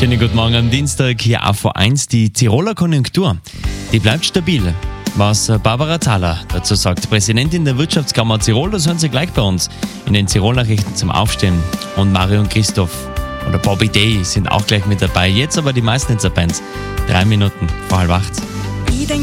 Schönen guten Morgen am Dienstag, hier auf V1. Die Tiroler Konjunktur, die bleibt stabil. Was Barbara Thaler dazu sagt, Präsidentin der Wirtschaftskammer Tirol, das hören Sie gleich bei uns in den Tirol-Nachrichten zum Aufstehen. Und Mario und Christoph oder Bobby Day sind auch gleich mit dabei. Jetzt aber die meisten Bands. 3 Minuten vor 7:30.